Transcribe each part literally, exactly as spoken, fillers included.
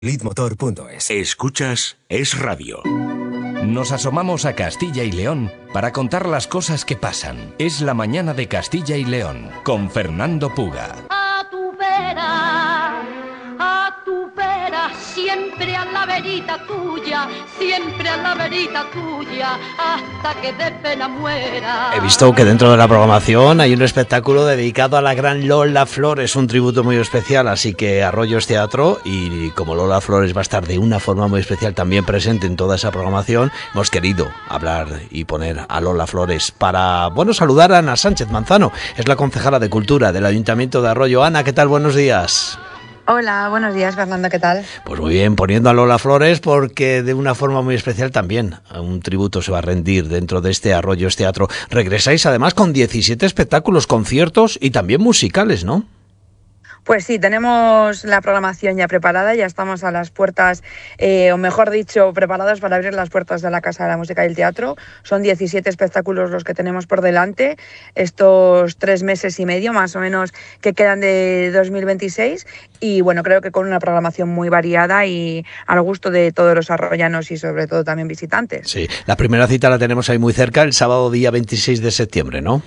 Leadmotor punto es. Escuchas Es Radio. Nos asomamos a Castilla y León para contar las cosas que pasan. Es la mañana de Castilla y León con Fernando Puga. A tu vera, a tu vera, siempre a la verita tuya, siempre a la verita tuya, hasta que de pena muera. He visto que dentro de la programación hay un espectáculo dedicado a la gran Lola Flores, un tributo muy especial, así que Arroyos Teatro, y como Lola Flores va a estar de una forma muy especial también presente en toda esa programación, hemos querido hablar y poner a Lola Flores para, bueno, saludar a Ana Sánchez Manzano, es la concejala de Cultura del Ayuntamiento de Arroyo. Ana, ¿qué tal? Buenos días. Hola, buenos días, Fernando, ¿qué tal? Pues muy bien, poniendo a Lola Flores porque de una forma muy especial también un tributo se va a rendir dentro de este Arroyos Teatro. Regresáis además con diecisiete espectáculos, conciertos y también musicales, ¿no? Pues sí, tenemos la programación ya preparada, ya estamos a las puertas, eh, o mejor dicho, preparados para abrir las puertas de la Casa de la Música y el Teatro. Son diecisiete espectáculos los que tenemos por delante, estos tres meses y medio más o menos que quedan de dos mil veintiséis, y bueno, creo que con una programación muy variada y al gusto de todos los arroyanos y sobre todo también visitantes. Sí, la primera cita la tenemos ahí muy cerca, el sábado día veintiséis de septiembre, ¿no?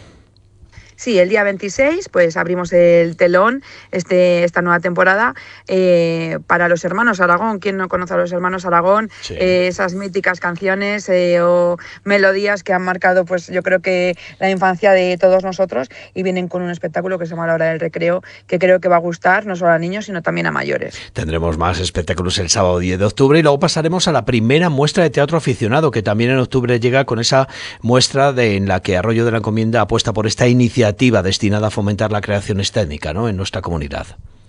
Sí, el día veintiséis pues abrimos el telón este, esta nueva temporada eh, para los hermanos Aragón. ¿Quién no conoce a los hermanos Aragón? Sí. Eh, esas míticas canciones eh, o melodías que han marcado, pues yo creo que la infancia de todos nosotros, y vienen con un espectáculo que se llama La Hora del Recreo, que creo que va a gustar no solo a niños sino también a mayores. Tendremos más espectáculos el sábado diez de octubre y luego pasaremos a la primera muestra de teatro aficionado, que también en octubre llega con esa muestra de, en la que Arroyo de la Encomienda apuesta por esta iniciativa destinada a fomentar la creación escénica, ¿no?, en nuestra comunidad.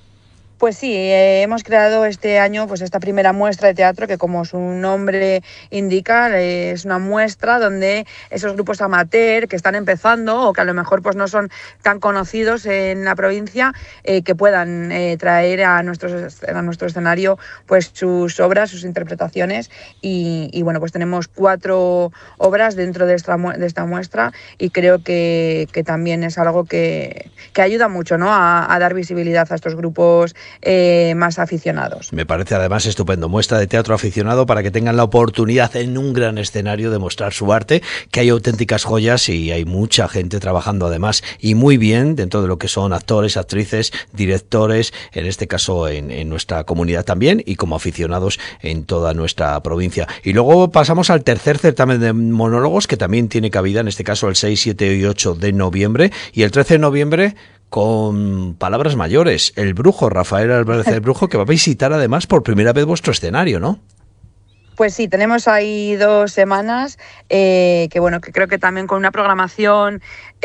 Pues sí, eh, hemos creado este año pues esta primera muestra de teatro que, como su nombre indica, eh, es una muestra donde esos grupos amateur que están empezando o que a lo mejor pues no son tan conocidos en la provincia, eh, que puedan eh, traer a, nuestros, a nuestro escenario pues sus obras, sus interpretaciones, y, y bueno, pues tenemos cuatro obras dentro de esta, de esta muestra, y creo que, que también es algo que, que ayuda mucho, ¿no?, a, a dar visibilidad a estos grupos Eh, más aficionados. Me parece además estupendo, muestra de teatro aficionado para que tengan la oportunidad en un gran escenario de mostrar su arte, que hay auténticas joyas y hay mucha gente trabajando además y muy bien dentro de lo que son actores, actrices, directores, en este caso en, en nuestra comunidad también, y como aficionados en toda nuestra provincia. Y luego pasamos al tercer certamen de monólogos, que también tiene cabida, en este caso el seis, siete y ocho de noviembre, y el trece de noviembre con palabras mayores, el Brujo, Rafael Álvarez el Brujo, que va a visitar además por primera vez vuestro escenario, ¿no? Pues sí, tenemos ahí dos semanas eh, que bueno, que creo que también con una programación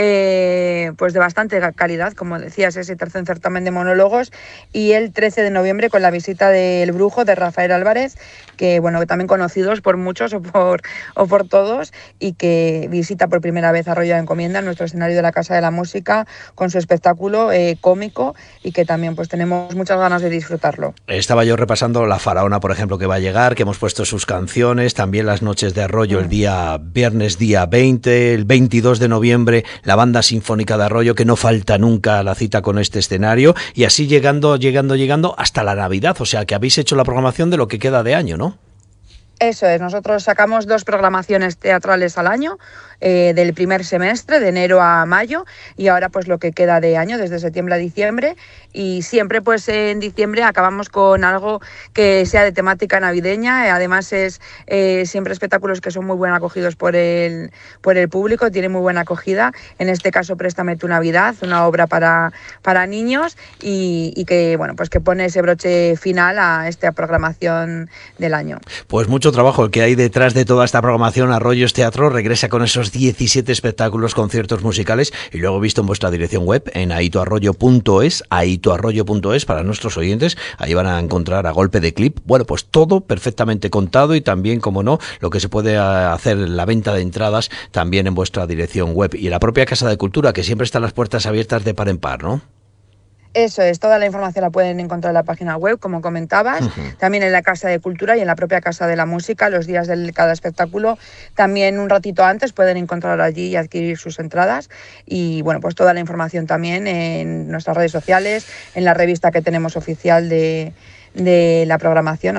eh, pues de bastante calidad, como decías, ese tercer certamen de monólogos, y el trece de noviembre con la visita del Brujo, de Rafael Álvarez, que bueno, también conocidos por muchos o por, o por todos, y que visita por primera vez Arroyo de Encomienda, nuestro escenario de la Casa de la Música, con su espectáculo eh, cómico, y que también pues tenemos muchas ganas de disfrutarlo. Estaba yo repasando La Faraona, por ejemplo, que va a llegar, que hemos puesto sus canciones, también las noches de Arroyo el día viernes día veinte, el veintidós de noviembre la Banda Sinfónica de Arroyo, que no falta nunca la cita con este escenario, y así llegando, llegando, llegando hasta la Navidad, o sea que habéis hecho la programación de lo que queda de año, ¿no? Eso es, nosotros sacamos dos programaciones teatrales al año, eh, del primer semestre, de enero a mayo, y ahora pues lo que queda de año, desde septiembre a diciembre, y siempre pues en diciembre acabamos con algo que sea de temática navideña. Además es eh, siempre espectáculos que son muy bien acogidos por el, por el público, tienen muy buena acogida. En este caso, Préstame tu Navidad, una obra para, para niños, y, y que bueno, pues que pone ese broche final a esta programación del año. Pues mucho trabajo el que hay detrás de toda esta programación. Arroyos Teatro regresa con esos diecisiete espectáculos, conciertos musicales, y luego he visto en vuestra dirección web, en aitoarroyo punto es, aitoarroyo punto es, para nuestros oyentes, ahí van a encontrar a golpe de clip, bueno, pues todo perfectamente contado, y también, como no, lo que se puede hacer la venta de entradas también en vuestra dirección web, y en la propia Casa de Cultura, que siempre están las puertas abiertas de par en par, ¿no? Eso es, toda la información la pueden encontrar en la página web, como comentabas, uh-huh. También en la Casa de Cultura y en la propia Casa de la Música, los días de cada espectáculo. También un ratito antes pueden encontrar allí y adquirir sus entradas. Y bueno, pues toda la información también en nuestras redes sociales, en la revista que tenemos oficial de, de la programación.